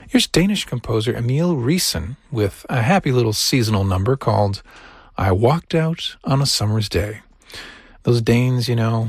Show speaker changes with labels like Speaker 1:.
Speaker 1: Here's Danish composer Emil Riesen with a happy little seasonal number called I Walked Out on a Summer's Day. Those Danes,